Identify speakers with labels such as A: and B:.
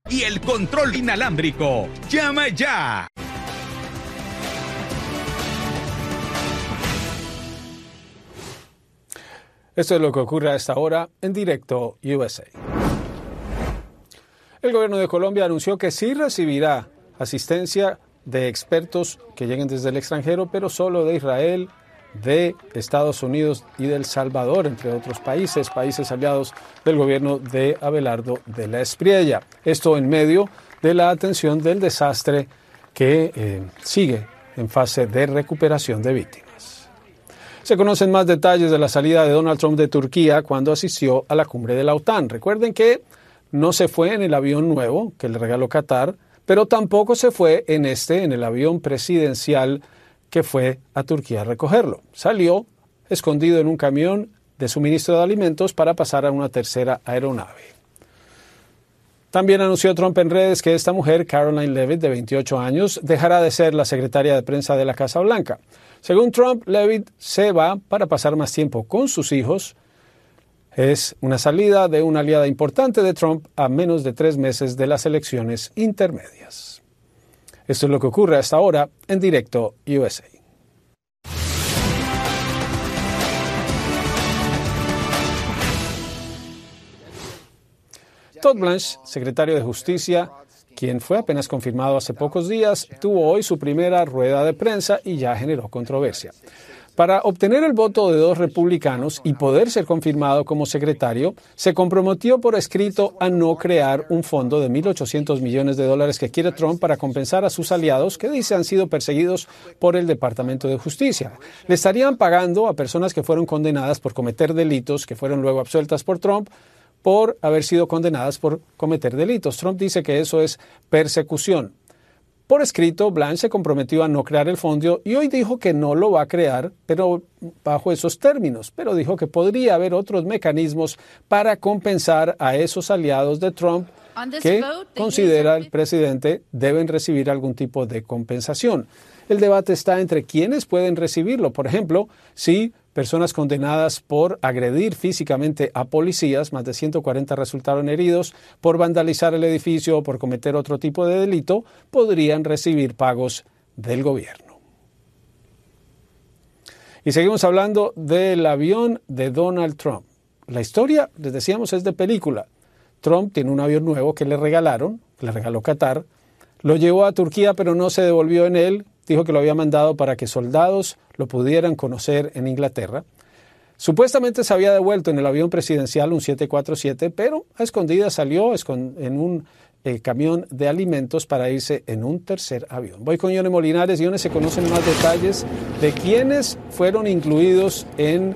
A: y el control inalámbrico. ¡Llama ya!
B: Esto es lo que ocurre a esta hora en Directo USA. El gobierno de Colombia anunció que sí recibirá asistencia de expertos que lleguen desde el extranjero, pero solo de Israel, de Estados Unidos y de El Salvador, entre otros países aliados del gobierno de Abelardo de la Espriella. Esto en medio de la atención del desastre que sigue en fase de recuperación de víctimas. Se conocen más detalles de la salida de Donald Trump de Turquía cuando asistió a la cumbre de la OTAN. Recuerden que no se fue en el avión nuevo que le regaló Qatar, pero tampoco se fue en el avión presidencial que fue a Turquía a recogerlo. Salió escondido en un camión de suministro de alimentos para pasar a una tercera aeronave. También anunció Trump en redes que esta mujer, Karoline Leavitt, de 28 años, dejará de ser la secretaria de prensa de la Casa Blanca. Según Trump, Leavitt se va para pasar más tiempo con sus hijos. Es una salida de una aliada importante de Trump a menos de 3 meses de las elecciones intermedias. Esto es lo que ocurre hasta ahora en Directo USA. Todd Blanche, secretario de Justicia, quien fue apenas confirmado hace pocos días, tuvo hoy su primera rueda de prensa y ya generó controversia. Para obtener el voto de 2 republicanos y poder ser confirmado como secretario, se comprometió por escrito a no crear un fondo de $1.800 millones que quiere Trump para compensar a sus aliados que dice han sido perseguidos por el Departamento de Justicia. Le estarían pagando a personas que fueron condenadas por cometer delitos, que fueron luego absueltas por Trump, por haber sido condenadas por cometer delitos. Trump dice que eso es persecución. Por escrito, Blanche se comprometió a no crear el fondo y hoy dijo que no lo va a crear, pero bajo esos términos. Pero dijo que podría haber otros mecanismos para compensar a esos aliados de Trump que considera el presidente deben recibir algún tipo de compensación. El debate está entre quiénes pueden recibirlo. Por ejemplo, si personas condenadas por agredir físicamente a policías, más de 140 resultaron heridos, por vandalizar el edificio o por cometer otro tipo de delito, podrían recibir pagos del gobierno. Y seguimos hablando del avión de Donald Trump. La historia, les decíamos, es de película. Trump tiene un avión nuevo que le regaló Qatar, lo llevó a Turquía pero no se devolvió en él. Dijo que lo había mandado para que soldados lo pudieran conocer en Inglaterra. Supuestamente se había devuelto en el avión presidencial, un 747, pero a escondidas salió en un camión de alimentos para irse en un tercer avión. Voy con Yone Molinares. Yone, se conocen más detalles de quiénes fueron incluidos en